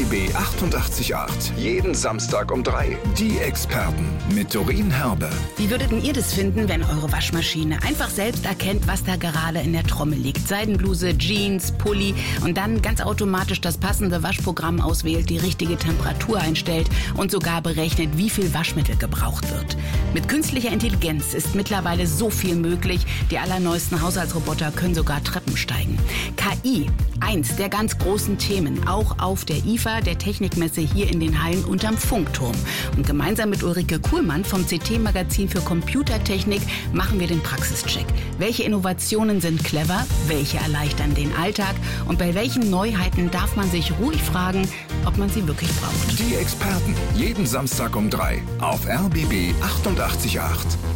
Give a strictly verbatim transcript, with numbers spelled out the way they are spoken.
B achtundachtzig Komma acht. Jeden Samstag um drei. Die Experten mit Doreen Herbe. Wie würdet ihr das finden, wenn eure Waschmaschine einfach selbst erkennt, was da gerade in der Trommel liegt? Seidenbluse, Jeans, Pulli und dann ganz automatisch das passende Waschprogramm auswählt, die richtige Temperatur einstellt und sogar berechnet, wie viel Waschmittel gebraucht wird. Mit künstlicher Intelligenz ist mittlerweile so viel möglich. Die allerneuesten Haushaltsroboter können sogar Treppen steigen. K I, eins der ganz großen Themen, auch auf der I F A, der Technikmesse hier in den Hallen unterm Funkturm. Und gemeinsam mit Ulrike Kuhlmann vom C T-Magazin für Computertechnik machen wir den Praxischeck. Welche Innovationen sind clever, welche erleichtern den Alltag und bei welchen Neuheiten darf man sich ruhig fragen, ob man sie wirklich braucht. Die Experten, jeden Samstag um drei auf R B B achtundachtzig Komma acht.